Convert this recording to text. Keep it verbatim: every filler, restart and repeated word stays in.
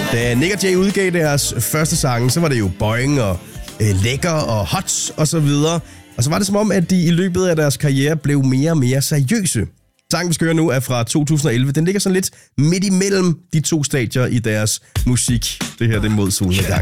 Da Nick og Jay udgav deres første sange, så var det jo boing og øh, lækker og hot og så videre. Og så var det som om, at de i løbet af deres karriere blev mere og mere seriøse. Sangen, vi skal høre nu, er fra to tusind og elleve. Den ligger sådan lidt midt imellem de to stadier i deres musik. Det her, det er mod solen.